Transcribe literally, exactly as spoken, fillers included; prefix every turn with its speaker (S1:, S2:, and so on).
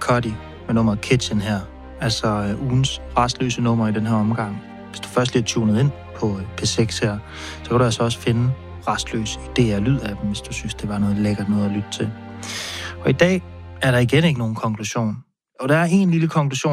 S1: Cudi med nummeret Kitchen her. Altså øh, ugens rastløse nummer i den her omgang. Hvis du først lige er tunet ind på øh, P seks her, så kan du altså også finde rastløs i D R Lyd af dem, hvis du synes, det var noget lækkert noget at lytte til. Og i dag er der igen ikke nogen konklusion. Og der er en lille konklusion,